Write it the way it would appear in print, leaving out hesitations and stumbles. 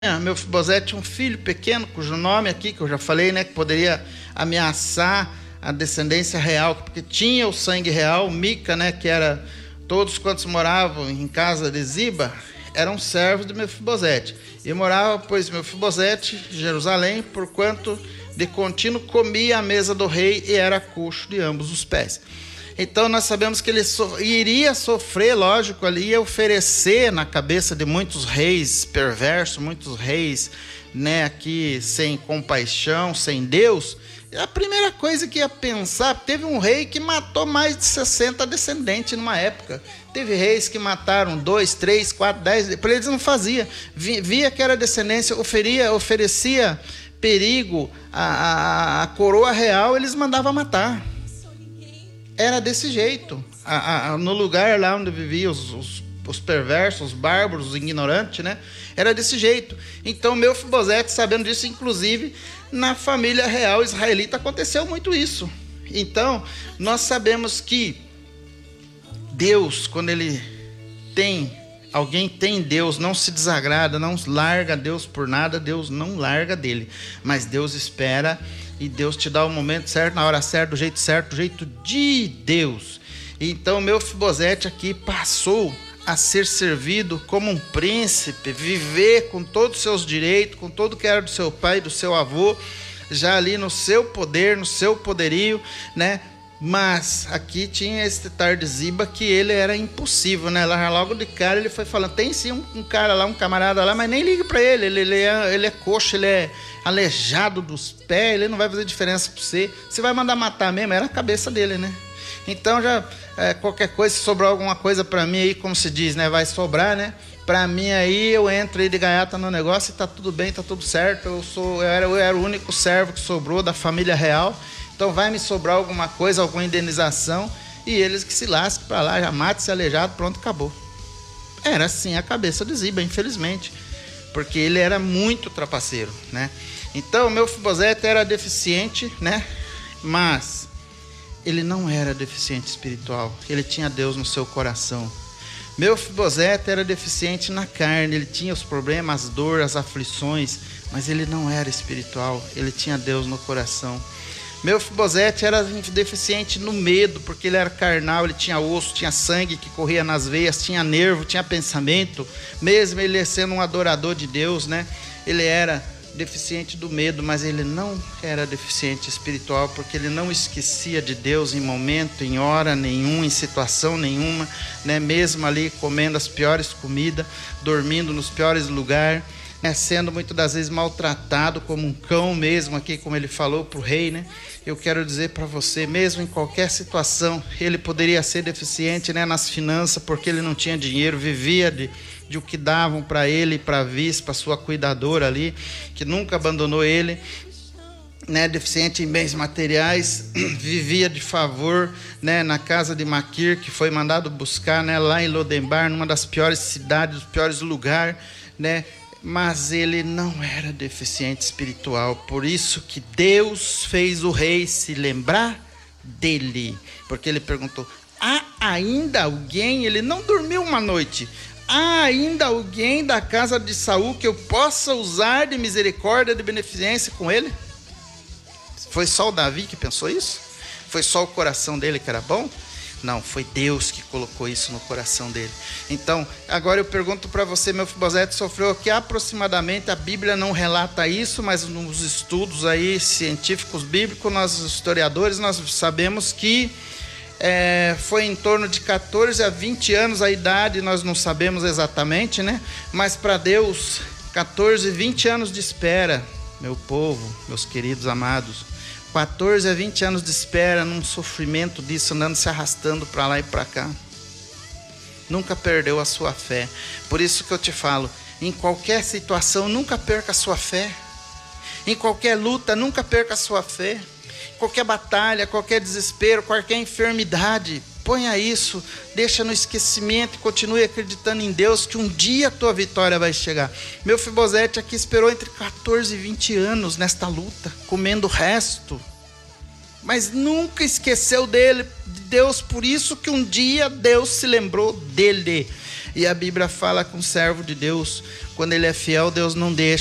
Mefibosete tinha um filho pequeno, cujo nome aqui, que eu já falei, né, que poderia ameaçar a descendência real, porque tinha o sangue real. Mica, né, que era todos quantos moravam em casa de Ziba, eram servos de Mefibosete. E morava, pois, Mefibosete em Jerusalém, porquanto de contínuo comia à mesa do rei e era coxo de ambos os pés. Então nós sabemos que ele iria sofrer, lógico, ali ia oferecer na cabeça de muitos reis perversos, muitos reis, né, aqui sem compaixão, sem Deus. A primeira coisa que ia pensar, teve um rei que matou mais de 60 descendentes numa época. Teve reis que mataram 2, 3, 4, 10, para eles não fazia. Via que era descendência, oferecia perigo à coroa real, eles mandavam matar. Era desse jeito. No lugar lá onde viviam os perversos, os bárbaros, os ignorantes, né? Era desse jeito. Então, Mefibosete, sabendo disso, inclusive, na família real israelita aconteceu muito isso. Então, nós sabemos que Deus, quando alguém tem Deus, não se desagrada, não larga Deus por nada, Deus não larga dele. Mas Deus espera e Deus te dá o momento certo, na hora certa, do jeito de Deus. Então, Mefibosete aqui passou a ser servido como um príncipe, viver com todos os seus direitos, com tudo que era do seu pai e do seu avô, já ali no seu poder, no seu poderio, né? Mas aqui tinha esse tarde Ziba que ele era impossível, né? Lá logo de cara ele foi falando, tem sim um cara lá, um camarada lá, mas nem ligue para ele, ele é coxo, ele é aleijado dos pés, ele não vai fazer diferença para você. Você vai mandar matar mesmo, era a cabeça dele, né? Então já qualquer coisa, se sobrar alguma coisa para mim aí, como se diz, né? Vai sobrar, né? Para mim aí, eu entro aí de gaiata no negócio e tá tudo bem, tá tudo certo. Eu era o único servo que sobrou da família real. Então vai me sobrar alguma coisa, alguma indenização, e eles que se lasquem para lá, já mate-se aleijado, pronto, acabou. Era assim a cabeça de Ziba, infelizmente, porque ele era muito trapaceiro, né? Então, Mefibosete era deficiente, né? Mas ele não era deficiente espiritual, ele tinha Deus no seu coração. Mefibosete era deficiente na carne, ele tinha os problemas, as dores, as aflições, mas ele não era espiritual, ele tinha Deus no coração. Mefibosete era deficiente no medo, porque ele era carnal, ele tinha osso, tinha sangue que corria nas veias, tinha nervo, tinha pensamento, mesmo ele sendo um adorador de Deus, né? Ele era deficiente do medo, mas ele não era deficiente espiritual, porque ele não esquecia de Deus em momento, em hora nenhuma, em situação nenhuma, né? Mesmo ali comendo as piores comidas, dormindo nos piores lugares, sendo muitas das vezes maltratado como um cão mesmo, aqui como ele falou para o rei, né? Eu quero dizer para você, mesmo em qualquer situação, ele poderia ser deficiente, né, nas finanças, porque ele não tinha dinheiro, vivia de o que davam para ele, para a vice, para sua cuidadora ali, que nunca abandonou ele, né, deficiente em bens materiais, vivia de favor, né, na casa de Maquir, que foi mandado buscar, né, lá em Lodebar, numa das piores cidades, dos piores lugares, né? Mas ele não era deficiente espiritual, por isso que Deus fez o rei se lembrar dele, porque ele perguntou, há ainda alguém, ele não dormiu uma noite, há ainda alguém da casa de Saul que eu possa usar de misericórdia, de beneficência com ele? Foi só o Davi que pensou isso? Foi só o coração dele que era bom? Não, foi Deus que colocou isso no coração dele. Então, agora eu pergunto para você, Mefibosete sofreu o que aproximadamente, a Bíblia não relata isso, mas nos estudos aí científicos bíblicos, nós historiadores, nós sabemos que foi em torno de 14 a 20 anos a idade, nós não sabemos exatamente, né? Mas para Deus, 14, 20 anos de espera, meu povo, meus queridos amados, 14 a 20 anos de espera num sofrimento disso, andando se arrastando para lá e para cá. Nunca perdeu a sua fé. Por isso que eu te falo, em qualquer situação, nunca perca a sua fé. Em qualquer luta, nunca perca a sua fé. Qualquer batalha, qualquer desespero, qualquer enfermidade, ponha isso, deixa no esquecimento e continue acreditando em Deus, que um dia a tua vitória vai chegar. Mefibosete aqui esperou entre 14 e 20 anos nesta luta, comendo o resto, mas nunca esqueceu de Deus, por isso que um dia Deus se lembrou dele. E a Bíblia fala com o servo de Deus, quando ele é fiel, Deus não deixa.